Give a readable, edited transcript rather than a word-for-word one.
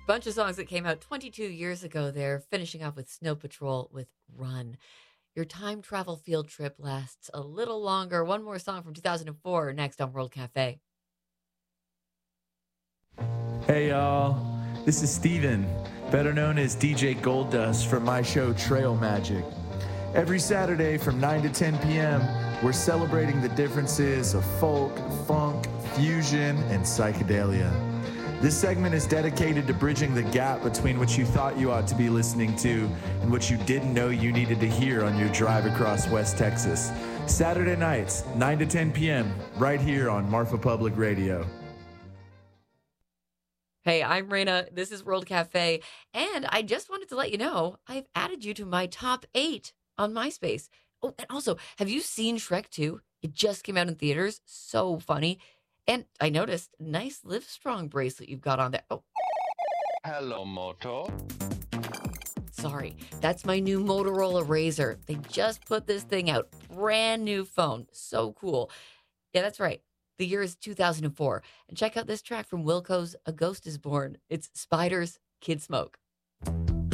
Bunch of songs that came out 22 years ago there, finishing off with Snow Patrol with Run. Your time travel field trip lasts a little longer. One more song from 2004 next on World Cafe. Hey y'all, this is Steven, better known as DJ Goldust from my show Trail Magic. Every Saturday from 9 to 10 p.m., we're celebrating the differences of folk, funk, fusion, and psychedelia. This segment is dedicated to bridging the gap between what you thought you ought to be listening to and what you didn't know you needed to hear on your drive across West Texas. Saturday nights, 9 to 10 p.m., right here on Marfa Public Radio. Hey, I'm Raina. This is World Cafe. And I just wanted to let you know I've added you to my top 8 on MySpace. Oh, and also, have you seen Shrek 2? It just came out in theaters. So funny. And I noticed, nice Livestrong bracelet you've got on there. Oh, Hello, Moto. sorry. That's my new Motorola Razr. They just put this thing out. Brand new phone. So cool. Yeah, that's right. The year is 2004. And check out this track from Wilco's A Ghost is Born. It's Spiders, Kid Smoke.